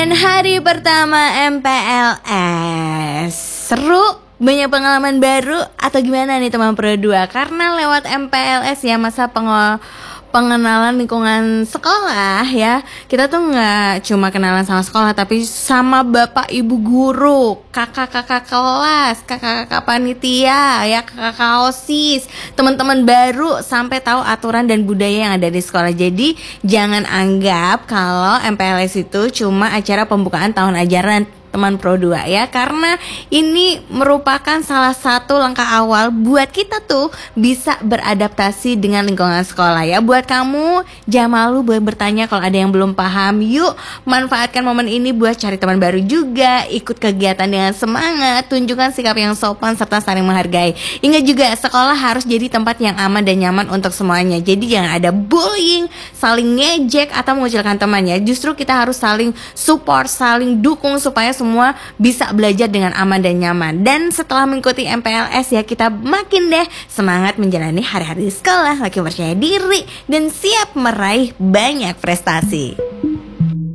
Dan hari pertama MPLS seru, banyak pengalaman baru atau gimana nih teman Pro 2? Karena lewat MPLS ya, masa pengenalan lingkungan sekolah ya, kita tuh nggak cuma kenalan sama sekolah, tapi sama bapak ibu guru, kakak-kakak kelas, kakak-kakak panitia ya, kakak OSIS, teman-teman baru, sampai tahu aturan dan budaya yang ada di sekolah. Jadi jangan anggap kalau MPLS itu cuma acara pembukaan tahun ajaran teman Pro 2 ya, karena ini merupakan salah satu langkah awal buat kita tuh bisa beradaptasi dengan lingkungan sekolah ya. Buat kamu jangan malu buat bertanya kalau ada yang belum paham. Yuk manfaatkan momen ini buat cari teman baru juga, ikut kegiatan dengan semangat, tunjukkan sikap yang sopan serta saling menghargai. Ingat juga, sekolah harus jadi tempat yang aman dan nyaman untuk semuanya. Jadi jangan ada bullying, saling ngejek atau mengucilkan temannya. Justru kita harus saling support, saling dukung supaya semua bisa belajar dengan aman dan nyaman. Dan setelah mengikuti MPLS ya, kita makin deh semangat menjalani hari-hari di sekolah, makin percaya diri dan siap meraih banyak prestasi.